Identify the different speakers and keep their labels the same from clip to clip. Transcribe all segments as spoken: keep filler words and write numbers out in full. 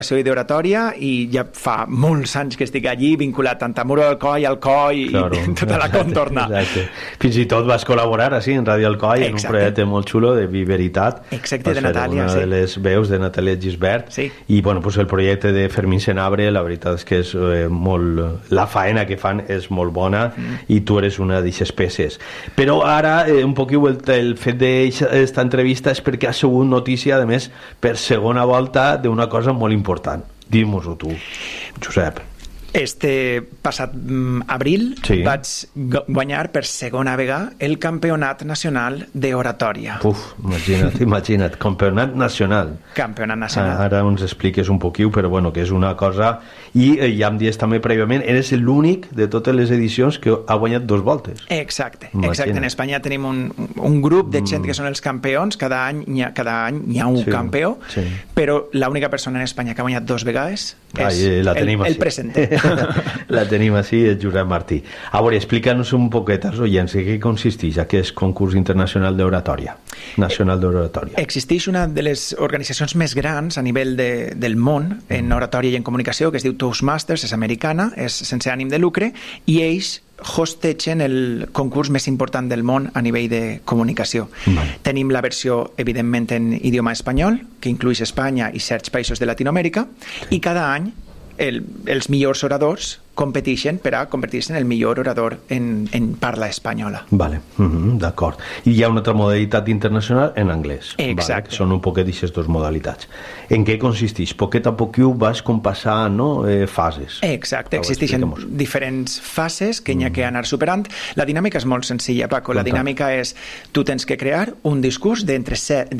Speaker 1: i d'oratòria, i ja fa molts anys que estic allí vinculat tant a Muro d'Alcoi, Alcoi claro, i tota la contorna.
Speaker 2: Exacte. Fins i tot vas col·laborar així en Ràdio Alcoi en un projecte molt xulo de Viveritat.
Speaker 1: Exacte, de Natàlia,
Speaker 2: una
Speaker 1: sí.
Speaker 2: de les veus de Natàlia Gisbert.
Speaker 1: Sí.
Speaker 2: I bueno, pues el projecte de Fermín Senabre, la veritat és que és eh, molt... La faena que fan és molt bona mm. i tu eres una d'aquestes peces. Però ara, eh, un poquet el, el fet d'esta entrevista és perquè ha sigut notícia, a més, per segona volta d'una cosa molt important. important. Digues-ho tu, Josep.
Speaker 1: Este passat mm, abril
Speaker 2: sí.
Speaker 1: vaig guanyar per segona vegada el Campionat Nacional d'Oratòria.
Speaker 2: Uf, imagina't, imagina't, Campionat Nacional.
Speaker 1: Campionat Nacional.
Speaker 2: Ah, ara ens expliques un poquiu, però bueno, que és una cosa... I eh, ja em dies també prèviament, eres l'únic de totes les edicions que ha guanyat dos voltes.
Speaker 1: Exacte, exacte. En Espanya tenim un, un grup de gent que són els campions, cada any hi ha, cada any hi ha un sí, campió, sí. però l'única persona en Espanya que ha guanyat dos vegades és
Speaker 2: Ai, la tenim
Speaker 1: el, el presenter.
Speaker 2: La tenim així, el Josep Martí. A veure, explica'ns un poquet als oients en què consisteix aquest concurs internacional d'oratòria, nacional d'oratòria.
Speaker 1: Existeix una de les organitzacions més grans a nivell de, del món en oratòria i en comunicació, que es diu Toastmasters, és americana, és sense ànim de lucre, i ells hostegen el concurs més important del món a nivell de comunicació. Vale. Tenim la versió, evidentment, en idioma espanyol, que inclueix Espanya i certs països de Latinoamèrica, sí. i cada any el, els millors oradors competeixen per a convertir-se en el millor orador en, en parla espanyola.
Speaker 2: Vale, mm-hmm, d'acord. I hi ha una altra modalitat internacional en anglès.
Speaker 1: Exacte.
Speaker 2: Vale? Són un poquet d'aquestes dues modalitats. En què consisteix? Poquet a poquiu vas compassant, no? eh, fases.
Speaker 1: Exacte, existeixen diferents fases que n'hi ha que anar superant. La dinàmica és molt senzilla, Paco. La dinàmica és, tu tens que crear un discurs d'entre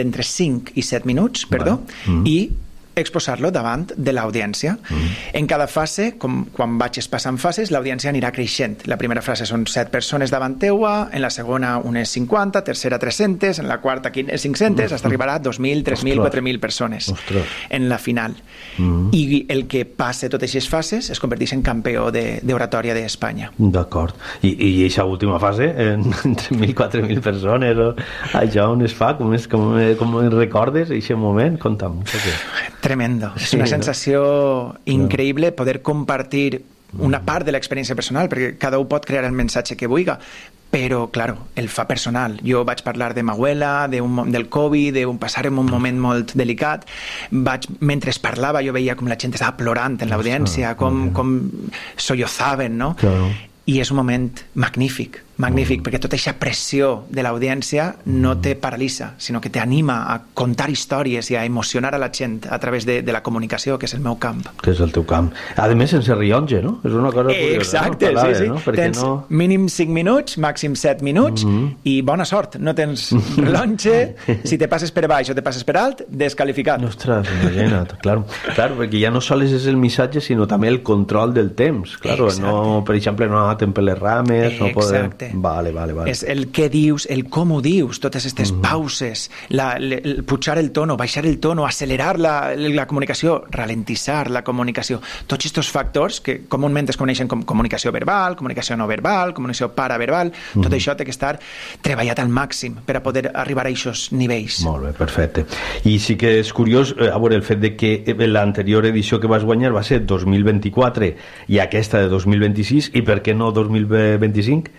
Speaker 1: cinc i set minuts, perdó, vale. mm-hmm. i exposar-lo davant de l'audiència. Mm. En cada fase, com quan vaig passant fases, l'audiència anirà creixent. La primera fase són set persones davant teua, en la segona unes cinquanta, tercera tres-centes, en la quarta cinc-centes, fins arribarà a dos mil, tres mil, quatre mil persones. Ostres. En la final. Mm. I el que passe totes aquestes fases es converteix en campió d'oratòria d'Espanya.
Speaker 2: D'acord. I aquesta última fase, entre mil, quatre mil persones, o això on es fa? Com, és, com, com recordes aquest moment? Conta'm.
Speaker 1: Tremendo. És una sensació increïble poder compartir una part de l'experiència personal, perquè cada un pot crear el missatge que vulgui, però, claro, el fa personal. Jo vaig parlar de m'abuela, de un, del Covid, de un, passar en un moment molt delicat. Vaig, mentre parlava, jo veia com la gent estava plorant en l'audiència, com, com sollozaven, no? Claro. I és un moment magnífic, magnífic, mm. perquè tota aquesta pressió de l'audiència no te paralitza, sinó que t'anima a contar històries i a emocionar a la gent a través de, de la comunicació, que és el meu camp.
Speaker 2: Que és el teu camp. A més, sense rellotge, no? És una cosa curiosa.
Speaker 1: Exacte, no? sí, sí. No? Tens no... mínim cinc minuts, màxim set minuts, mm-hmm. i bona sort. No tens rellotge, si te passes per baix o te passes per alt, descalificat.
Speaker 2: Ostres, imagina't, claro. Claro, perquè ja no sols és el missatge, sinó també el control del temps. Claro, no, per exemple, no anaven per les rames, no podem... Vale, vale, vale.
Speaker 1: És el què dius, el com ho dius, totes aquestes mm-hmm. pauses, la, el, el pujar el tono, baixar el tono, accelerar la, la comunicació, ralentitzar la comunicació. Tots aquests factors que comúment es coneixen com comunicació verbal, comunicació no verbal, comunicació paraverbal, mm-hmm. tot això té que estar treballat al màxim per a poder arribar a aquests nivells.
Speaker 2: Molt bé, perfecte. I sí que és curiós, a veure, el fet de que l'anterior edició que vas guanyar va ser dos mil vint-i-quatre i aquesta de dos mil vint-i-sis, i per què no dos mil vint-i-cinc?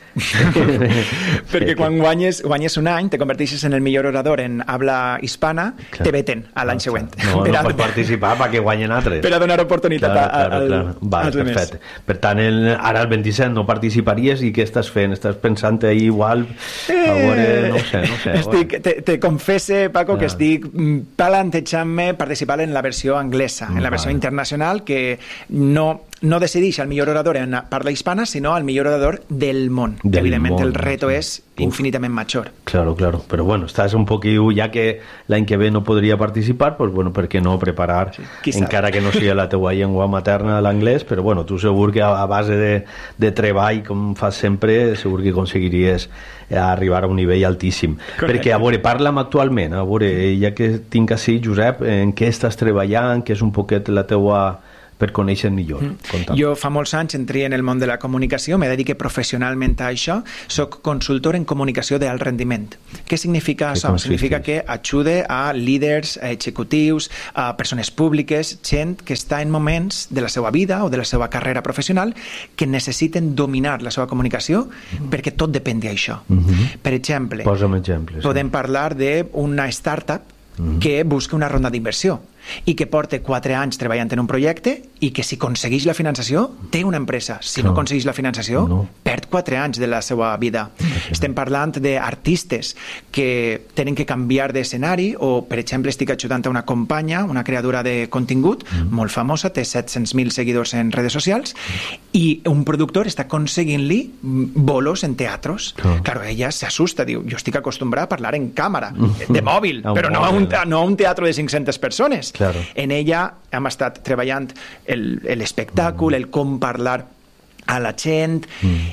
Speaker 1: Perquè quan guanyes, guanyes un any, te converteixes en el millor orador en habla hispana, clar. Te veten a l'any següent.
Speaker 2: No, no pots participar perquè guanyen altres.
Speaker 1: Per a donar oportunitat
Speaker 2: claro, claro,
Speaker 1: al,
Speaker 2: claro. Vale,
Speaker 1: als demés.
Speaker 2: Per tant, el, ara el vint-i-set no participaries, i què estàs fent? Estàs pensant ahí igual? A veure, no ho sé, no ho sé.
Speaker 1: Estic, te, te confesse, Paco, ah. que estic plantejant-me participar en la versió anglesa, en la versió vale. internacional, que no... no decideix el millor orador en parla hispana, sinó el millor orador del món. Del Evidentment, món, el reto sí. és Uf. infinitament major.
Speaker 2: Claro, claro. Però bueno, estàs un poquiu, ja que l'any que ve no podria participar, pues bueno, per què no preparar, sí. encara que no sigui la teua llengua materna, l'anglès, però bueno, tu segur que a base de, de treball, com fas sempre, segur que aconseguiries arribar a un nivell altíssim. Correcte. Perquè, a veure, parla'm actualment, a veure, ja que tinc així, Josep, en què estàs treballant, què és un poquet la teua per conèixer millor.
Speaker 1: Mm. Jo fa molts anys entré en el món de la comunicació, me dedique professionalment a això, soc consultor en comunicació d'alt rendiment. Què significa això? Significa que ajude a líders, a executius, a persones públiques, gent que està en moments de la seva vida o de la seva carrera professional que necessiten dominar la seva comunicació mm. perquè tot depèn d'això. Mm-hmm. Per exemple,
Speaker 2: posa'm exemples,
Speaker 1: podem
Speaker 2: sí.
Speaker 1: parlar d'una startup mm-hmm. que busca una ronda d'inversió i que porta quatre anys treballant en un projecte i que si aconsegueix la finançació té una empresa. Si no, no aconsegueix la finançació no. perd quatre anys de la seva vida. Sí. Estem parlant d'artistes que tenen que canviar d'escenari o, per exemple, estic ajudant a una companya, una creadora de contingut mm. molt famosa, té set-cents mil seguidors en redes socials mm. i un productor està aconseguint-li bolos en teatros. Oh. Claro, ella s'assusta, diu, jo estic acostumbrada a parlar en càmera, de mòbil, però no a, un, no a un teatro de cinc-centes persones.
Speaker 2: Claro.
Speaker 1: En ella hem estat treballant l'espectacle, el, el com parlar a la gent mm.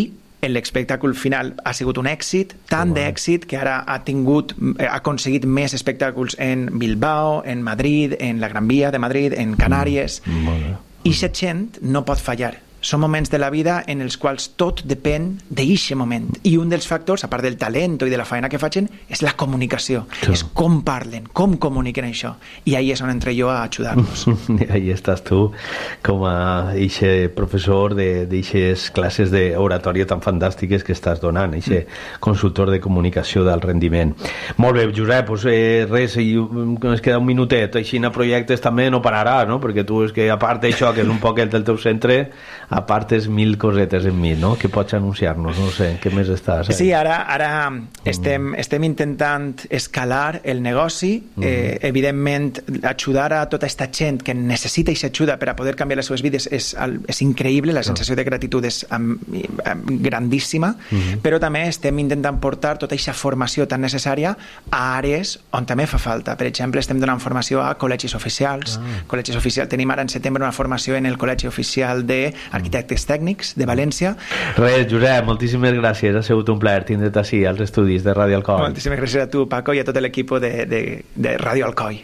Speaker 1: i l'espectacle final ha sigut un èxit, tant oh, d'èxit que ara ha tingut, ha aconseguit més espectacles en Bilbao, en Madrid, en la Gran Via de Madrid, en Canàries. Mm. I aquesta gent no pot fallar. Són moments de la vida en els quals tot depèn d'aquest moment. I un dels factors, a part del talent i de la feina que facin, és la comunicació. Sí. És com parlen, com comuniquen això. I ahí és on entré jo a ajudar-los.
Speaker 2: I ahí estàs tu, com a eixe professor d'aquestes classes d'oratòria tan fantàstiques que estàs donant, eixe mm. consultor de comunicació d'alt rendiment. Molt bé, Josep, pues, eh, res, i ens queda un minutet. Així a projectes també no pararà, no? Perquè tu és que, a part d'això, que és un poc el del teu centre, a part és mil cosetes en mi, no? Que pots anunciar-nos, no sé, què més estàs? Eh?
Speaker 1: Sí, ara, ara estem, estem intentant escalar el negoci, mm. eh, evidentment ajudar a tota aquesta gent que necessita aquesta ajuda per a poder canviar les seves vides és, és increïble, la sensació de gratitud és um, um, grandíssima, mm. però també estem intentant portar tota aquesta formació tan necessària a àrees on també fa falta. Per exemple, estem donant formació a col·legis oficials, ah. col·legis oficials. Tenim ara en setembre una formació en el Col·legi Oficial de Arquitectes Tècnics de València.
Speaker 2: Res, Josep, moltíssimes gràcies. Ha sigut un plaer tindre't així als estudis de Ràdio Alcoi.
Speaker 1: Moltíssimes gràcies a tu, Paco, i a tot l'equip de, de, de Ràdio Alcoi.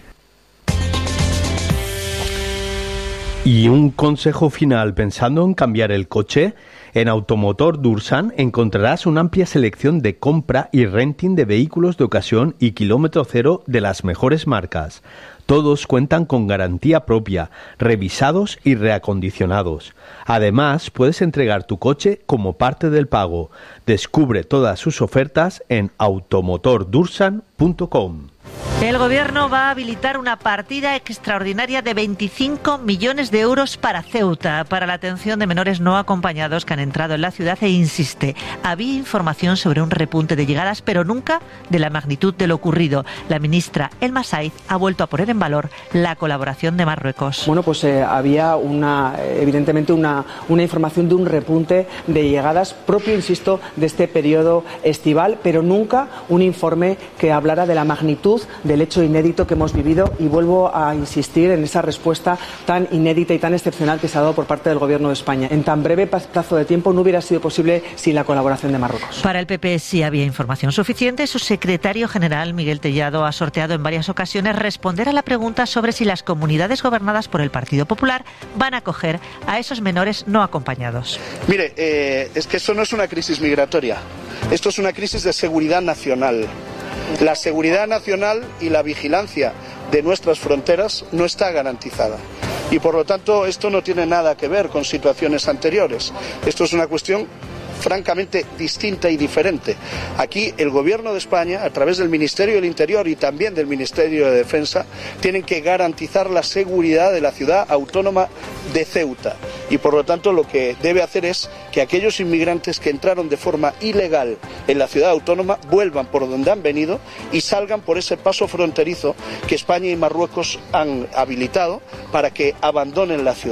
Speaker 2: Y un consejo final, pensando en cambiar el coche, en Automotor Dursan encontrarás una amplia selección de compra y renting de vehículos de ocasión y kilómetro cero de las mejores marcas. Todos cuentan con garantía propia, revisados y reacondicionados. Además, puedes entregar tu coche como parte del pago. Descubre todas sus ofertas en automotor dursan punto com.
Speaker 3: El Gobierno va a habilitar una partida extraordinaria de veinticinco millones de euros para Ceuta, para la atención de menores no acompañados que han entrado en la ciudad, e insiste, había información sobre un repunte de llegadas, pero nunca de la magnitud de lo ocurrido. La ministra Elma Saiz ha vuelto a poner en valor la colaboración de Marruecos.
Speaker 4: Bueno, pues eh, había una, evidentemente una, una información de un repunte de llegadas propio, insisto, de este periodo estival, pero nunca un informe que hablara de la magnitud del hecho inédito que hemos vivido, y vuelvo a insistir en esa respuesta tan inédita y tan excepcional que se ha dado por parte del Gobierno de España. En tan breve plazo de tiempo no hubiera sido posible sin la colaboración de Marruecos.
Speaker 3: Para el P P sí había información suficiente. Su secretario general, Miguel Tellado, ha sorteado en varias ocasiones responder a la pregunta sobre si las comunidades gobernadas por el Partido Popular van a acoger a esos menores no acompañados.
Speaker 5: Mire, eh, es que esto no es una crisis migratoria, esto es una crisis de seguridad nacional. La seguridad nacional y la vigilancia de nuestras fronteras no está garantizada. Y por lo tanto esto no tiene nada que ver con situaciones anteriores. Esto es una cuestión francamente distinta y diferente. Aquí el Gobierno de España, a través del Ministerio del Interior y también del Ministerio de Defensa, tienen que garantizar la seguridad de la ciudad autónoma de Ceuta. Y por lo tanto lo que debe hacer es que aquellos inmigrantes que entraron de forma ilegal en la ciudad autónoma vuelvan por donde han venido y salgan por ese paso fronterizo que España y Marruecos han habilitado para que abandonen la ciudad.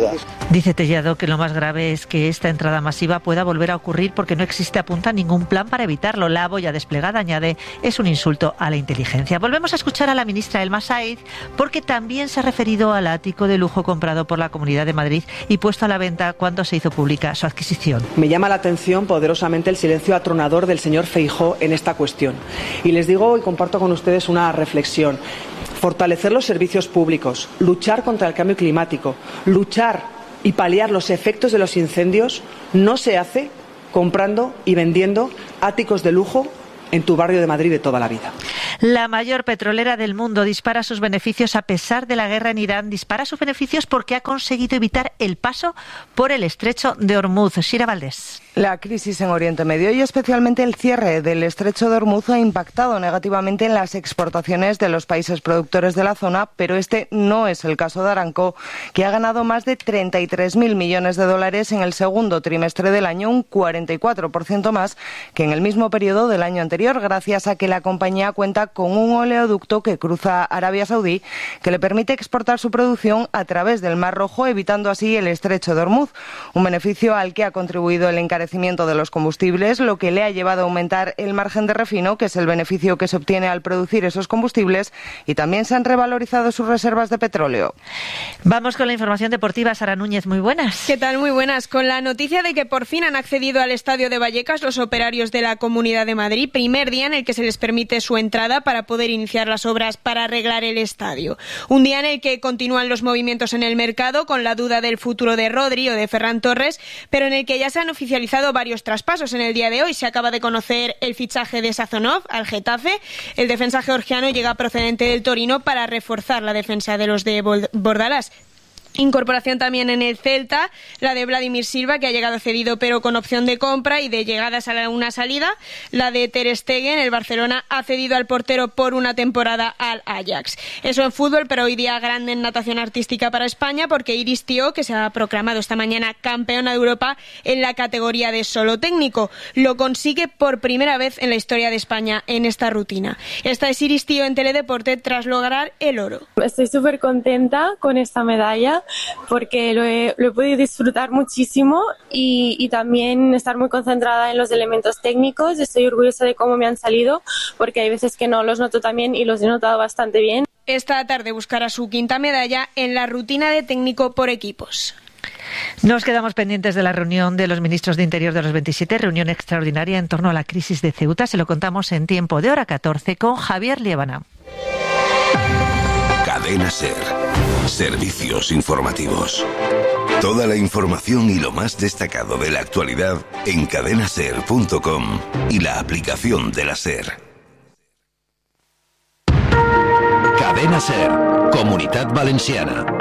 Speaker 3: Dice Tellado que lo más grave es que esta entrada masiva pueda volver a ocurrir porque no existe, apunta, ningún plan para evitarlo. La boya desplegada, añade, es un insulto a la inteligencia. Volvemos a escuchar a la ministra Elma Saíz porque también se ha referido al ático de lujo comprado por la Comunidad de Madrid y puesto a la venta cuando se hizo pública su adquisición.
Speaker 4: Me llama la atención poderosamente el silencio atronador del señor Feijóo en esta cuestión. Y les digo y comparto con ustedes una reflexión. Fortalecer los servicios públicos, luchar contra el cambio climático, luchar y paliar los efectos de los incendios no se hace comprando y vendiendo áticos de lujo en tu barrio de Madrid de toda la vida.
Speaker 3: La mayor petrolera del mundo dispara sus beneficios a pesar de la guerra en Irán. Dispara sus beneficios porque ha conseguido evitar el paso por el estrecho de Hormuz. Shira Valdés.
Speaker 6: La crisis en Oriente Medio y especialmente el cierre del estrecho de Hormuz ha impactado negativamente en las exportaciones de los países productores de la zona, pero este no es el caso de Aramco, que ha ganado más de treinta y tres mil millones de dólares en el segundo trimestre del año, un cuarenta y cuatro por ciento más que en el mismo periodo del año anterior, gracias a que la compañía cuenta con un oleoducto que cruza Arabia Saudí que le permite exportar su producción a través del Mar Rojo, evitando así el estrecho de Hormuz, un beneficio al que ha contribuido el encarecimiento de los combustibles, lo que le ha llevado a aumentar el margen de refino, que es el beneficio que se obtiene al producir esos combustibles, y también se han revalorizado sus reservas de petróleo.
Speaker 3: Vamos con la información deportiva. Sara Núñez, muy buenas.
Speaker 7: ¿Qué tal? Muy buenas. Con la noticia de que por fin han accedido al estadio de Vallecas los operarios de la Comunidad de Madrid, primer día en el que se les permite su entrada para poder iniciar las obras para arreglar el estadio. Un día en el que continúan los movimientos en el mercado, con la duda del futuro de Rodri o de Ferran Torres, pero en el que ya se han oficializado varios traspasos. En el día de hoy se acaba de conocer el fichaje de Sazonov al Getafe. El defensa georgiano llega procedente del Torino para reforzar la defensa de los de Bordalás. Incorporación también en el Celta, la de Vladimir Silva, que ha llegado cedido pero con opción de compra y de llegadas a una salida. La de Ter Stegen, el Barcelona ha cedido al portero por una temporada al Ajax. Eso en fútbol, pero hoy día grande en natación artística para España, porque Iris Tío, que se ha proclamado esta mañana campeona de Europa en la categoría de solo técnico, lo consigue por primera vez en la historia de España en esta rutina. Esta es Iris Tío en Teledeporte tras lograr el oro.
Speaker 8: Estoy súper contenta con esta medalla, porque lo he, lo he podido disfrutar muchísimo y, y también estar muy concentrada en los elementos técnicos. Estoy orgullosa de cómo me han salido, porque hay veces que no los noto tan bien y los he notado bastante bien.
Speaker 7: Esta tarde buscará su quinta medalla en la rutina de técnico por equipos.
Speaker 3: Nos quedamos pendientes de la reunión de los ministros de Interior de los veintisiete, reunión extraordinaria en torno a la crisis de Ceuta. Se lo contamos en tiempo de hora catorce con Javier Liébana.
Speaker 9: Cadena SER. Servicios informativos. Toda la información y lo más destacado de la actualidad en cadena ser punto com y la aplicación de la SER. Cadena SER, Comunitat Valenciana.